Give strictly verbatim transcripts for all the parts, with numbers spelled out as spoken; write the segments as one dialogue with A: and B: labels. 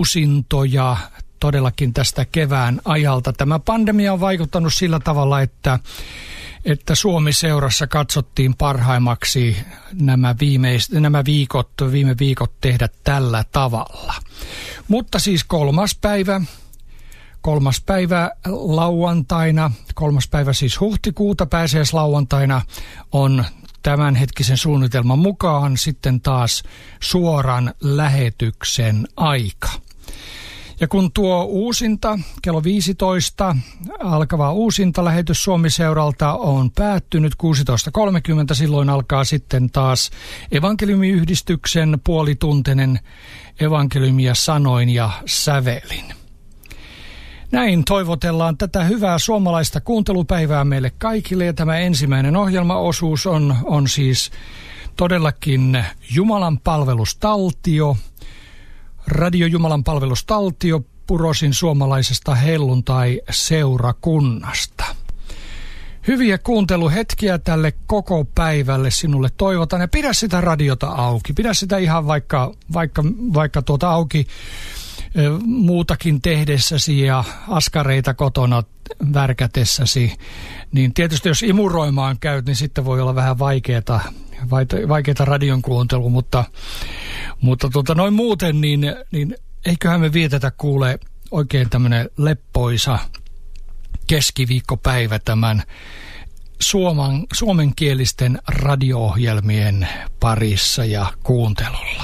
A: uusintoja todellakin tästä kevään ajalta. Tämä pandemia on vaikuttanut sillä tavalla, että, että Suomi-seurassa katsottiin parhaimmaksi nämä, viimeis, nämä viikot, viime viikot tehdä tällä tavalla. Mutta siis kolmas päivä, kolmas päivä lauantaina, kolmas päivä siis huhtikuuta pääsiäislauantaina on tämänhetkisen suunnitelman mukaan sitten taas suoran lähetyksen aika. Ja kun tuo uusinta, kello viisitoista alkava uusinta lähetys Suomi-seuralta on päättynyt kuusitoista kolmekymmentä, silloin alkaa sitten taas evankeliumiyhdistyksen puolituntinen evankeliumia sanoin ja sävelin. Näin toivotellaan tätä hyvää suomalaista kuuntelupäivää meille kaikille, ja tämä ensimmäinen ohjelmaosuus on, on siis todellakin Jumalan palvelustaltio, Radio Jumalan palvelustaltio Purosin suomalaisesta helluntai-seurakunnasta. Hyviä kuunteluhetkiä tälle koko päivälle sinulle toivotan, ja pidä sitä radiota auki, pidä sitä ihan vaikka, vaikka, vaikka tuota auki muutakin tehdessäsi ja askareita kotona värkätessäsi, niin tietysti jos imuroimaan käyt, niin sitten voi olla vähän vaikeata, vaikeata radion kuuntelua, mutta, mutta tuota, noin muuten, niin, niin eiköhän me vietetä kuule oikein tämmöinen leppoisa keskiviikkopäivä tämän suomen, suomenkielisten radio-ohjelmien parissa ja kuuntelulla.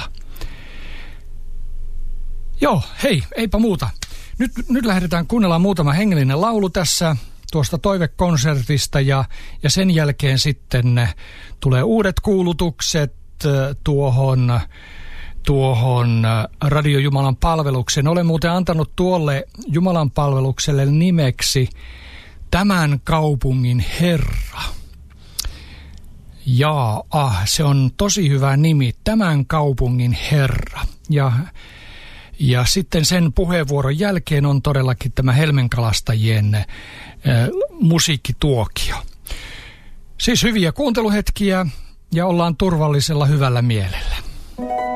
A: Joo, hei, eipä muuta. Nyt, nyt lähdetään kuunnellaan muutama hengellinen laulu tässä tuosta toivekonsertista ja, ja sen jälkeen sitten tulee uudet kuulutukset tuohon, tuohon Radio Jumalan palvelukseen. Olen muuten antanut tuolle Jumalan palvelukselle nimeksi Tämän kaupungin Herra. Jaa, ah, se on tosi hyvä nimi, Tämän kaupungin Herra. Ja Ja sitten sen puheenvuoron jälkeen on todellakin tämä Helmenkalastajien äh, musiikkituokio. Siis hyviä kuunteluhetkiä ja ollaan turvallisella hyvällä mielellä.